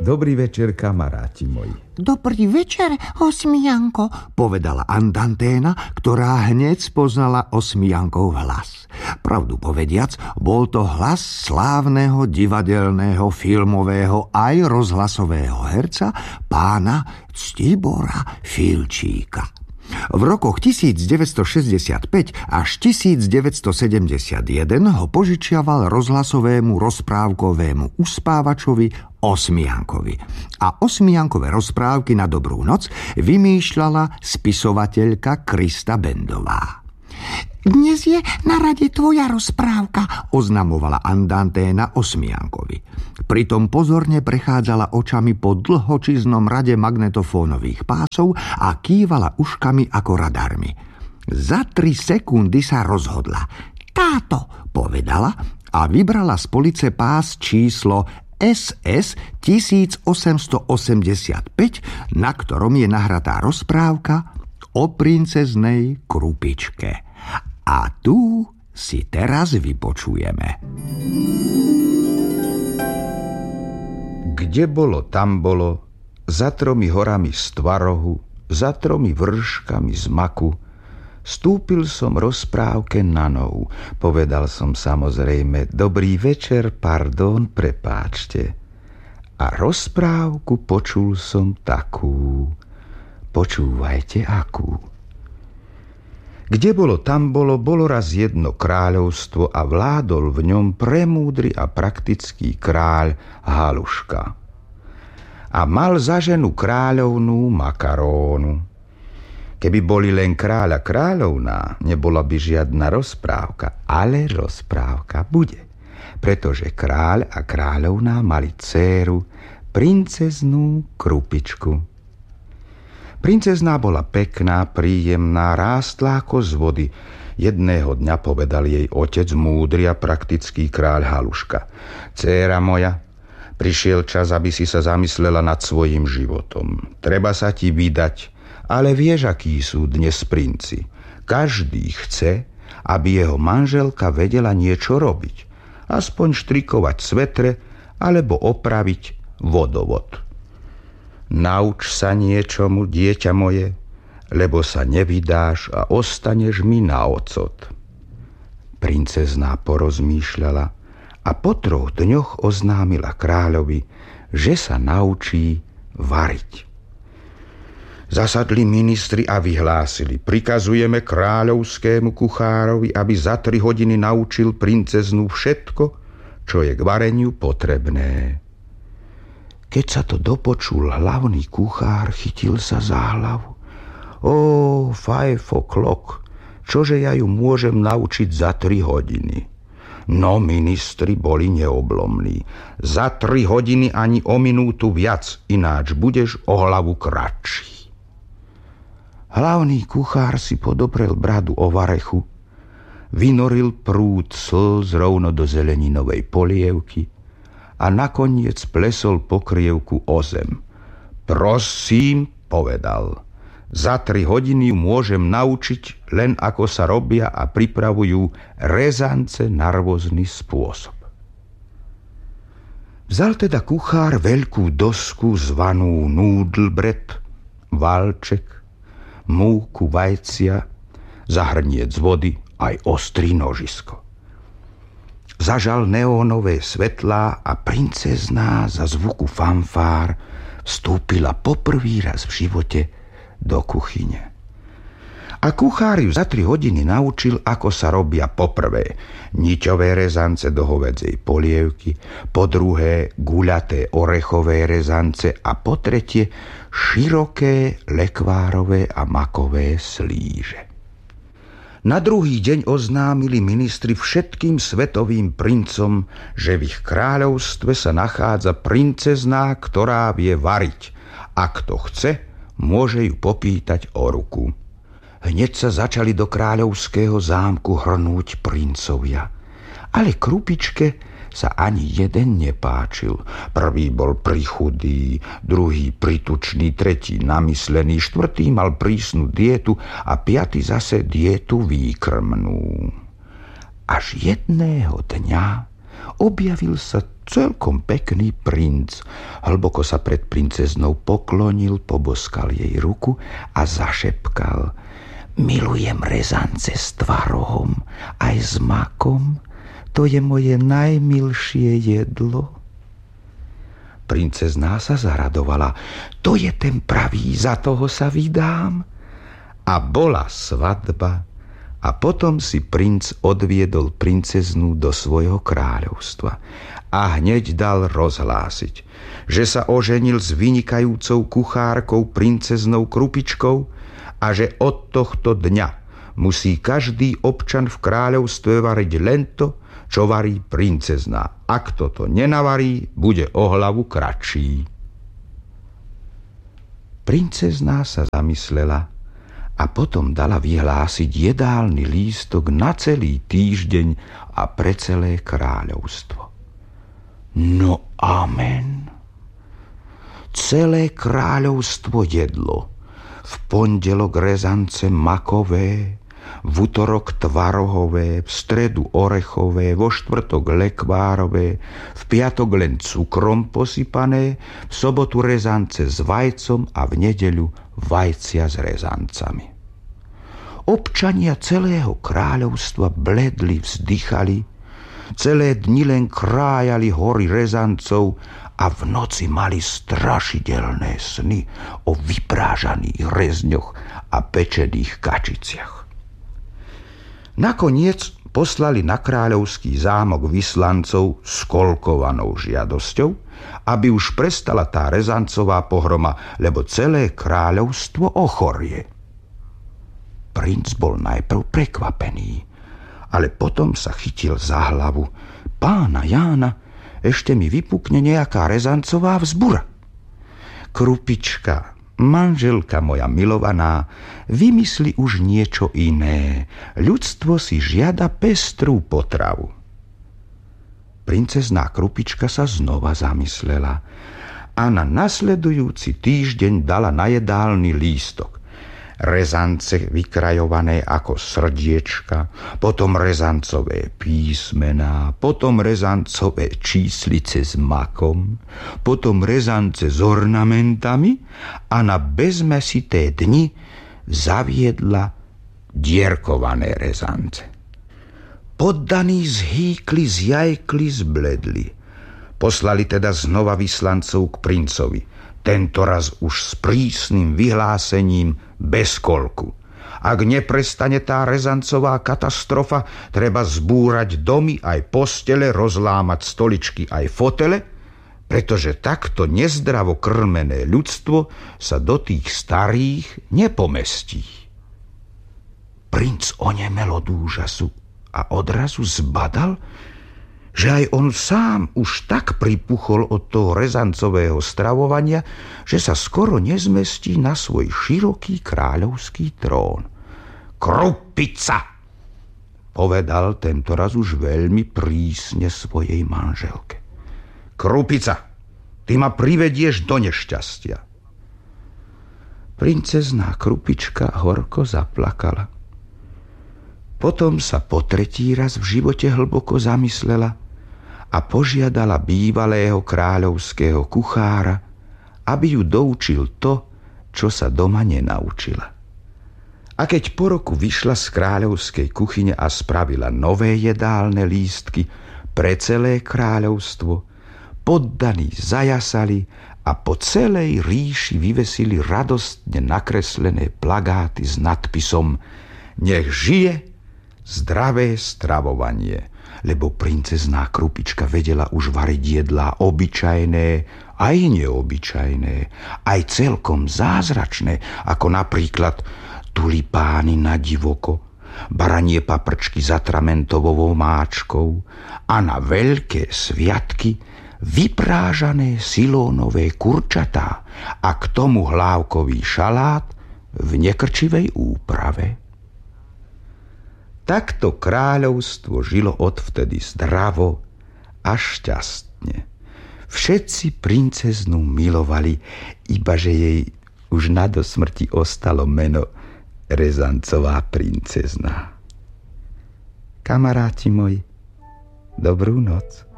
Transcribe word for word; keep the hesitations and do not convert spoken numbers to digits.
Dobrý večer, kamaráti moji. Dobrý večer, Osmijanko, povedala Andanténa, ktorá hneď spoznala Osmijankov hlas. Pravdu povediac, bol to hlas slávneho divadelného, filmového aj rozhlasového herca pána Ctibora Filčíka. V rokoch devätnásťstošesťdesiatpäť až devätnásťstosedemdesiatjeden ho požičiaval rozhlasovému rozprávkovému uspávačovi Osmijankovi. A Osmijankové rozprávky na dobrú noc vymýšľala spisovateľka Krista Bendová. Dnes je na rade tvoja rozprávka, oznamovala Andanténa Osmijankovi. Pritom pozorne prechádzala očami po dlhočiznom rade magnetofónových pásov a kývala uškami ako radarmi. Za tri sekundy sa rozhodla. Táto, povedala a vybrala z police pás číslo es es tisícosemstoosemdesiatpäť, na ktorom je nahratá rozprávka o princeznej Krupičke. A tu si teraz vypočujeme. Kde bolo, tam bolo, za tromi horami z tvarohu, za tromi vrškami z maku, stúpil som rozprávke na nohu. Povedal som samozrejme, dobrý večer, pardon, prepáčte. A rozprávku počul som takú. Počúvajte akú. Kde bolo, tam bolo, bolo raz jedno kráľovstvo a vládol v ňom premúdry a praktický kráľ Haluška. A mal za ženu kráľovnú Makarónu. Keby boli len kráľ a kráľovná, nebola by žiadna rozprávka, ale rozprávka bude. Pretože kráľ a kráľovná mali dcéru, princeznú Krupičku. Princezná bola pekná, príjemná, rástla ako z vody. Jedného dňa povedal jej otec, múdry a praktický kráľ Haluška. Dcéra moja, prišiel čas, aby si sa zamyslela nad svojím životom. Treba sa ti vydať, ale vieš, akí sú dnes princi. Každý chce, aby jeho manželka vedela niečo robiť. Aspoň štrikovať svetre, alebo opraviť vodovod. Nauč sa niečomu, dieťa moje, lebo sa nevydáš a ostaneš mi na ocot. Princezná porozmýšľala a po troch dňoch oznámila kráľovi, že sa naučí variť. Zasadli ministri a vyhlásili, prikazujeme kráľovskému kuchárovi, aby za tri hodiny naučil princeznú všetko, čo je k vareniu potrebné. Keď sa to dopočul hlavný kuchár, chytil sa za hlavu. Ó, five o'clock, čože ja ju môžem naučiť za tri hodiny? No, ministri boli neoblomní. Za tri hodiny ani o minútu viac, ináč budeš o hlavu kratší. Hlavný kuchár si podoprel bradu o varechu, vynoril prúd slz rovno do zeleninovej polievky a nakoniec plesol pokrievku o zem. Prosím, povedal, za tri hodiny môžem naučiť len ako sa robia a pripravujú rezance na rôzny spôsob. Vzal teda kuchár veľkú dosku zvanú núdlbret, valček, múku, vajcia, zahrniec vody aj ostrý nožisko. Zažal neónové svetlá a princezná za zvuku fanfár vstúpila poprvý raz v živote do kuchyne. A kuchár ju za tri hodiny naučil, ako sa robia poprvé niťové rezance do hovädzej polievky, po druhé guľaté orechové rezance a po tretie široké lekvárové a makové slíže. Na druhý deň oznámili ministri všetkým svetovým princom, že v ich kráľovstve sa nachádza princezná, ktorá vie variť. A kto chce, môže ju popýtať o ruku. Hneď sa začali do kráľovského zámku hrnúť princovia. Ale Krupičke sa ani jeden nepáčil. Prvý bol prichudý, druhý pritučný, tretí namyslený, štvrtý mal prísnu dietu a piaty zase dietu výkrmnú. Až jedného dňa objavil sa celkom pekný princ. Hlboko sa pred princeznou poklonil, poboskal jej ruku a zašepkal: Milujem rezance s tvarohom aj s makom, to je moje najmilšie jedlo. Princezná sa zaradovala: To je ten pravý, za toho sa vydám. A bola svadba. A potom si princ odviedol princeznú do svojho kráľovstva a hneď dal rozhlásiť, že sa oženil s vynikajúcou kuchárkou princeznou Krupičkou a že od tohto dňa musí každý občan v kráľovstve variť len to, čo varí princezná. Ak toto nenavarí, bude o hlavu kratší. Princezná sa zamyslela a potom dala vyhlásiť jedálny lístok na celý týždeň a pre celé kráľovstvo. No amen. Celé kráľovstvo jedlo. V pondelok rezance makové, v utorok tvarohové, v stredu orechové, vo štvrtok lekvárové, v piatok len cukrom posypané, v sobotu rezance s vajcom a v nedeľu vajcia s rezancami. Občania celého kráľovstva bledli, vzdychali, celé dni len krájali hory rezancov a v noci mali strašidelné sny o vyprážaných rezňoch a pečených kačiciach. Nakoniec poslali na kráľovský zámok vyslancov s kolkovanou žiadosťou, aby už prestala tá rezancová pohroma, lebo celé kráľovstvo ochorie. Princ bol najprv prekvapený, ale potom sa chytil za hlavu. Pána Jána, ešte mi vypukne nejaká rezancová vzbura. Krupička, manželka moja milovaná, vymysli už niečo iné. Ľudstvo si žiada pestrú potravu. Princezná Krupička sa znova zamyslela a na nasledujúci týždeň dala na jedálny lístok rezance vykrajované ako srdiečka, potom rezancové písmená, potom rezancové číslice s makom, potom rezance s ornamentami a na bezmesité dni zaviedla dierkované rezance. Poddaní zhýkli, zjajkli, zbledli. Poslali teda znova vyslancov k princovi, tento raz už s prísnym vyhlásením bez kolku. Ak neprestane tá rezancová katastrofa, treba zbúrať domy aj postele, rozlámať stoličky aj fotele, pretože takto nezdravo krmené ľudstvo sa do tých starých nepomestí. Princ onemel od úžasu a odrazu zbadal, že aj on sám už tak pripuchol od toho rezancového stravovania, že sa skoro nezmestí na svoj široký kráľovský trón. Krupica, povedal tentoraz už veľmi prísne svojej manželke. Krupica, ty ma privedieš do nešťastia. Princezná Krupička horko zaplakala. Potom sa po tretí raz v živote hlboko zamyslela a požiadala bývalého kráľovského kuchára, aby ju doučil to, čo sa doma nenaučila. A keď po roku vyšla z kráľovskej kuchyne a spravila nové jedálne lístky pre celé kráľovstvo, poddaní zajasali a po celej ríši vyvesili radostne nakreslené plagáty s nadpisom Nech žije zdravé stravovanie, lebo princezná Krupička vedela už variť jedlá obyčajné, aj neobyčajné, aj celkom zázračné, ako napríklad tulipány na divoko, baranie paprčky s atramentovou máčkou a na veľké sviatky vyprážané silónové kurčatá a k tomu hlávkový šalát v nekrčivej úprave. Takto kráľovstvo žilo odvtedy zdravo a šťastne. Všetci princeznú milovali, ibaže jej už na dosmrti ostalo meno Rezancová princezná. Kamaráti moji, dobrú noc.